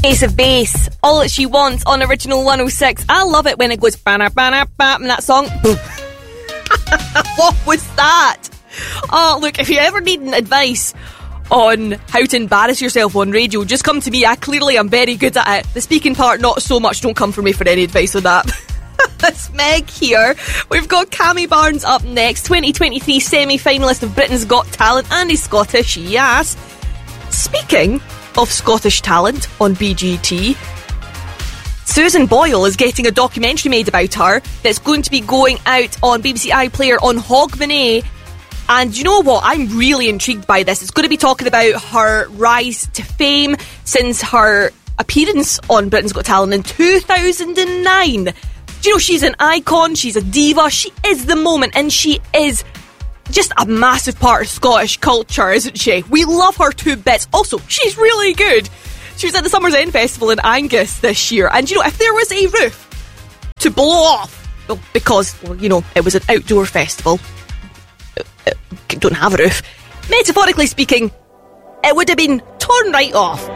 Ace of Base, All That She Wants on Original 106. I love it when it goes bana bana bam in that song. What was that? Oh, look, if you ever need advice on how to embarrass yourself on radio, just come to me. I clearly am very good at it. The speaking part, not so much. Don't come for me for any advice on that. It's Meg here. We've got Cammy Barnes up next, 2023 semi-finalist of Britain's Got Talent, and he's Scottish, yes. Speaking of Scottish talent on BGT, Susan Boyle is getting a documentary made about her that's going to be going out on BBC iPlayer on Hogmanay. And you know what? I'm really intrigued by this. It's going to be talking about her rise to fame since her appearance on Britain's Got Talent in 2009. Do you know, she's an icon, she's a diva, she is the moment, and she is just a massive part of Scottish culture, isn't she? We love her to bits. Also, she's really good. She was at the Summer's End Festival in Angus this year, and you know, if there was a roof to blow off, well, because, well, you know, it was an outdoor festival, don't have a roof, metaphorically speaking, it would have been torn right off.